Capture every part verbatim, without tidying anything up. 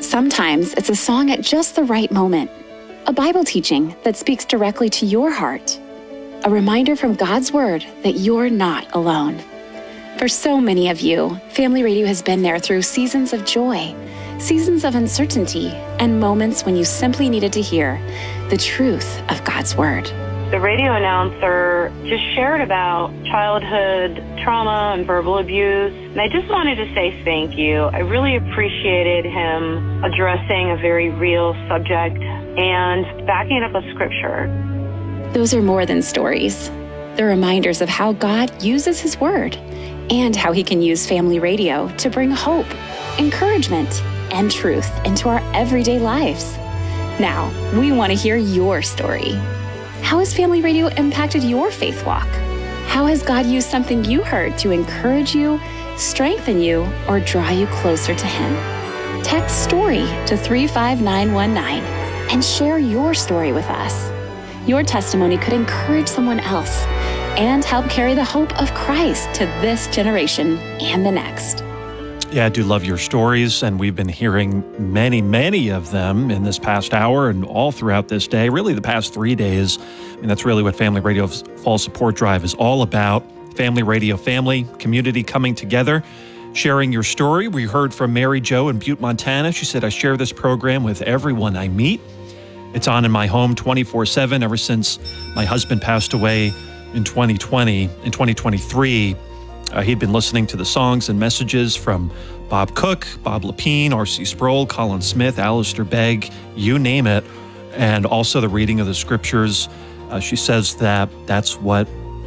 Sometimes it's a song at just the right moment, a Bible teaching that speaks directly to your heart, a reminder from God's Word that you're not alone. For so many of you, Family Radio has been there through seasons of joy, seasons of uncertainty, and moments when you simply needed to hear the truth of God's Word. The radio announcer just shared about childhood trauma and verbal abuse, and I just wanted to say thank you. I really appreciated him addressing a very real subject and backing up a scripture. Those are more than stories. They're reminders of how God uses His Word and how He can use Family Radio to bring hope, encouragement, and truth into our everyday lives. Now, we want to hear your story. How has Family Radio impacted your faith walk? How has God used something you heard to encourage you, strengthen you, or draw you closer to Him? Text STORY to three five nine one nine and share your story with us. Your testimony could encourage someone else and help carry the hope of Christ to this generation and the next. Yeah, I do love your stories, and we've been hearing many, many of them in this past hour and all throughout this day, really the past three days. I mean, that's really what Family Radio's Fall Support Drive is all about. Family Radio, family, community coming together, sharing your story. We heard from Mary Jo in Butte, Montana. She said, I share this program with everyone I meet. It's on in my home twenty-four seven ever since my husband passed away in twenty twenty. In twenty twenty-three, Uh, he'd been listening to the songs and messages from Bob Cook, Bob Lepine, R C Sproul, Colin Smith, Alistair Begg, you name it, and also the reading of the scriptures. Uh, she says that that's what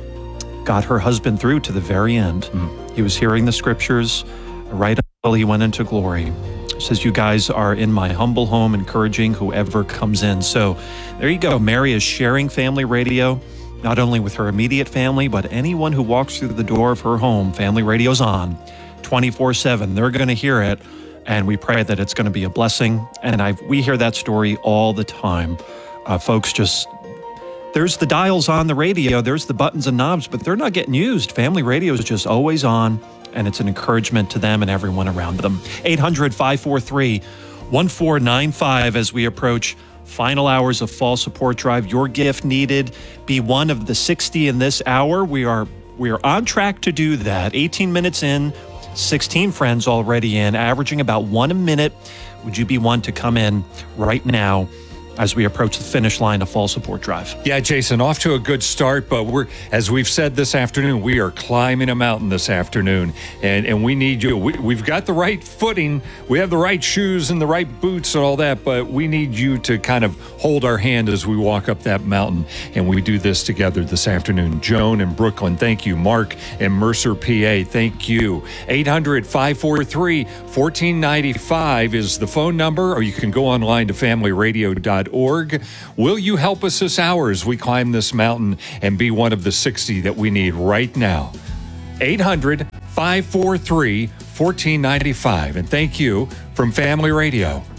got her husband through to the very end. Mm. He was hearing the scriptures right until he went into glory. Says, you guys are in my humble home, encouraging whoever comes in. So there you go. Mary is sharing Family Radio, not only with her immediate family, but anyone who walks through the door of her home. Family Radio's on twenty-four seven. They're going to hear it, and we pray that it's going to be a blessing. And I we hear that story all the time. Uh, folks just, there's the dials on the radio, there's the buttons and knobs, but they're not getting used. Family Radio is just always on, and it's an encouragement to them and everyone around them. eight hundred, five four three, one four nine five as we approach final hours of Fall Support Drive. Your gift needed. Be one of the sixty in this hour. We are we are on track to do that. eighteen minutes in, sixteen friends already in, averaging about one a minute. Would you be one to come in right now as we approach the finish line of Fall Support Drive? Yeah, Jason, off to a good start, but we're, as we've said this afternoon, we are climbing a mountain this afternoon, and, and we need you. We, we've got the right footing, we have the right shoes and the right boots and all that, but we need you to kind of hold our hand as we walk up that mountain, and we do this together this afternoon. Joan in Brooklyn, thank you. Mark in Mercer, P A, thank you. eight hundred, five four three, one four nine five is the phone number, or you can go online to family radio dot org. Will you help us this hour as we climb this mountain and be one of the sixty that we need right now? eight hundred, five four three, one four nine five. And thank you from Family Radio.